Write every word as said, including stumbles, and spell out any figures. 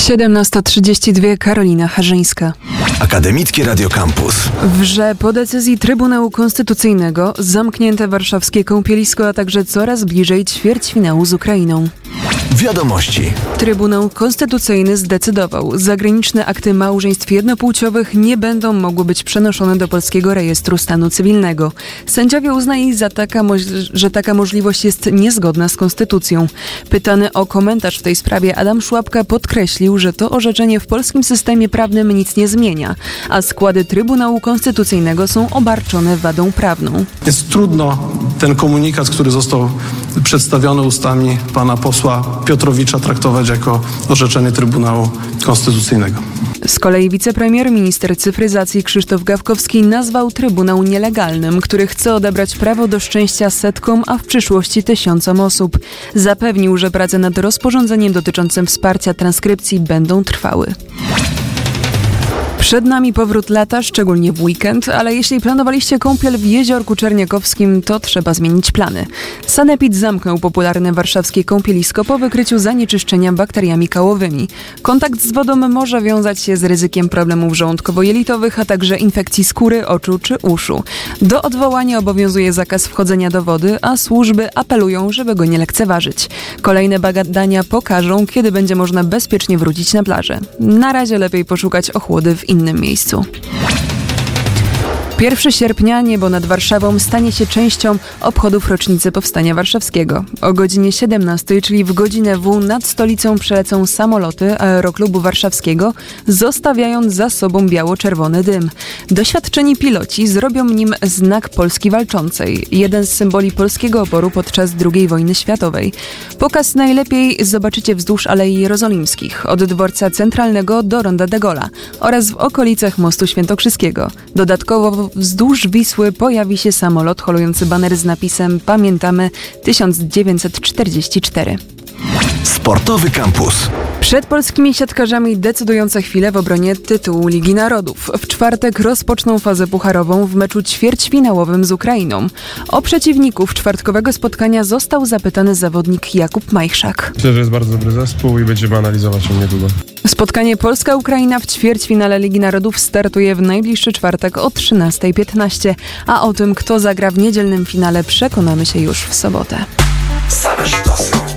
siedemnasta trzydzieści dwa, Karolina Harzyńska. Akademickie Radio Campus. Wrze po decyzji Trybunału Konstytucyjnego zamknięte warszawskie kąpielisko, a także coraz bliżej ćwierćfinału z Ukrainą. Wiadomości. Trybunał Konstytucyjny zdecydował, zagraniczne akty małżeństw jednopłciowych nie będą mogły być przenoszone do polskiego rejestru stanu cywilnego. Sędziowie uznali, za taka moż- że taka możliwość jest niezgodna z konstytucją. Pytany o komentarz w tej sprawie Adam Szłapka podkreślił, że to orzeczenie w polskim systemie prawnym nic nie zmienia, a składy Trybunału Konstytucyjnego są obarczone wadą prawną. Jest trudno ten komunikat, który został przedstawiony ustami pana posła Piotrowicza, traktować jako orzeczenie Trybunału Konstytucyjnego. Z kolei wicepremier, minister cyfryzacji Krzysztof Gawkowski nazwał Trybunał nielegalnym, który chce odebrać prawo do szczęścia setkom, a w przyszłości tysiącom osób. Zapewnił, że prace nad rozporządzeniem dotyczącym wsparcia transkrypcji będą trwały. Przed nami powrót lata, szczególnie w weekend, ale jeśli planowaliście kąpiel w Jeziorku Czerniakowskim, to trzeba zmienić plany. Sanepid zamknął popularne warszawskie kąpielisko po wykryciu zanieczyszczenia bakteriami kałowymi. Kontakt z wodą może wiązać się z ryzykiem problemów żołądkowo-jelitowych, a także infekcji skóry, oczu czy uszu. Do odwołania obowiązuje zakaz wchodzenia do wody, a służby apelują, żeby go nie lekceważyć. Kolejne badania pokażą, kiedy będzie można bezpiecznie wrócić na plażę. Na razie lepiej poszukać ochłody w innym miejscu. pierwszego sierpnia niebo nad Warszawą stanie się częścią obchodów rocznicy Powstania Warszawskiego. O godzinie siedemnastej, czyli w godzinę W, nad stolicą przelecą samoloty Aeroklubu Warszawskiego, zostawiając za sobą biało-czerwony dym. Doświadczeni piloci zrobią nim znak Polski Walczącej, jeden z symboli polskiego oporu podczas drugiej wojny światowej. Pokaz najlepiej zobaczycie wzdłuż Alei Jerozolimskich, od dworca centralnego do Ronda de Gola oraz w okolicach Mostu Świętokrzyskiego. Dodatkowo wzdłuż Wisły pojawi się samolot holujący baner z napisem „Pamiętamy tysiąc dziewięćset czterdziesty czwarty”. Sportowy Campus. Przed polskimi siatkarzami decydujące chwile w obronie tytułu Ligi Narodów. W czwartek rozpoczną fazę pucharową w meczu ćwierćfinałowym z Ukrainą. O przeciwników czwartkowego spotkania został zapytany zawodnik Jakub Majchrzak. Myślę, że jest bardzo dobry zespół i będziemy analizować ją niedługo. Spotkanie Polska-Ukraina w ćwierćfinale Ligi Narodów startuje w najbliższy czwartek o trzynasta piętnaście, a o tym, kto zagra w niedzielnym finale, przekonamy się już w sobotę. Same sztosy.